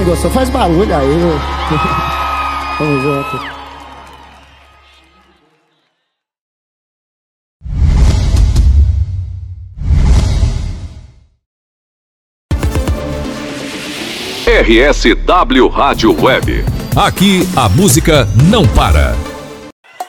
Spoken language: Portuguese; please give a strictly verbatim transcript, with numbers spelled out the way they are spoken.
gostou, faz barulho aí. Tamo junto. R S W Rádio Web. Aqui a música não para.